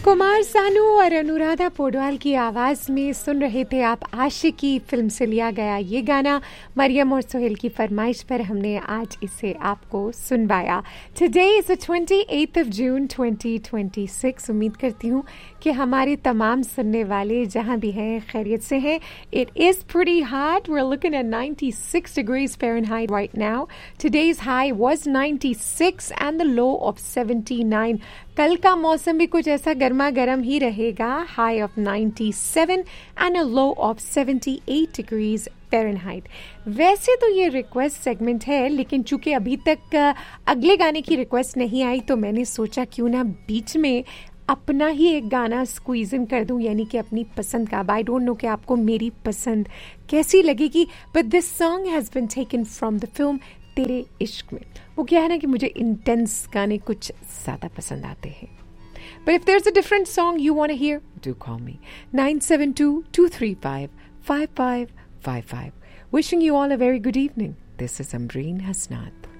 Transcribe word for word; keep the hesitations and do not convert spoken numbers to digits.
कुमार सानू और अनुराधा पौडवाल की आवाज में सुन रहे थे आप आशिकी फिल्म से लिया गया ये गाना। मरियम और सोहेल की फरमाइश पर हमने आज इसे आपको सुनवाया। टुडे इज अट्ठाईस of June twenty twenty six. उम्मीद करती हूँ कि हमारे तमाम सुनने वाले जहाँ भी हैं खैरियत से हैं। It is pretty hot, we are looking at ninety-six degrees Fahrenheit right now. Today's high was ninety-six and the low of seventy-nine. कल का मौसम भी कुछ ऐसा गर्मा गर्म ही रहेगा। High of ninety-seven and a low of seventy-eight degrees Fahrenheit. वैसे तो ये रिक्वेस्ट सेगमेंट है, लेकिन चूंकि अभी तक अगले गाने की रिक्वेस्ट नहीं आई तो मैंने सोचा क्यों ना बीच में अपना ही एक गाना स्क्वीज इन कर दूं, यानी कि अपनी पसंद का। आई डोंट नो कि आपको मेरी पसंद कैसी लगेगी, but this song has been taken from the film तेरे इश्क में। वो क्या है ना कि मुझे इंटेंस गाने कुछ ज़्यादा पसंद आते हैं। But if there's a different song you want to hear, do call me. nine seven two, two three five, five five five five. Wishing you all a very good evening. This is Ambreen Hasnath.